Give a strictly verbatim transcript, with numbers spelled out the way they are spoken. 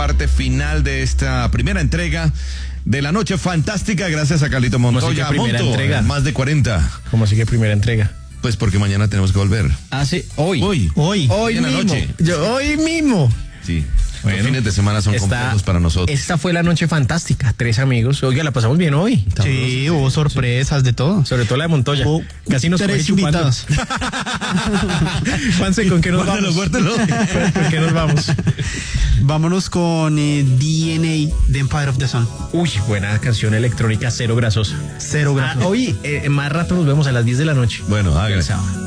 parte final de esta primera entrega de la Noche Fantástica, gracias a Carlito Montoya. Primera Monto, entrega. Más de cuarenta. ¿Cómo así que primera entrega? Pues porque mañana tenemos que volver. Ah, sí, hoy. Hoy. Hoy. Hoy en la mismo. noche. Yo, hoy mismo. Sí. Bueno, los fines de semana son esta, complejos para nosotros. Esta fue la Noche Fantástica. Tres amigos. Oiga, la pasamos bien hoy. Sí, hubo sorpresas de todo. Sobre todo la de Montoya. Hubo Casi nos tres coge chupando. invitados. Juanse, ¿con qué nos Guárdalo, vamos? guárdalo. ¿Con qué nos vamos? Vámonos con eh, D N A de Empire of the Sun. Uy, buena canción electrónica, cero grasosa. Cero Ah, gracias. hoy, eh, más rato nos vemos a las diez de la noche. Bueno, hágale. Chao.